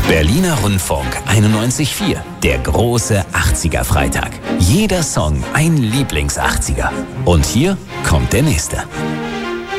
Berliner Rundfunk 91.4. Der große 80er-Freitag. Jeder Song ein Lieblings-80er. Und hier kommt der nächste.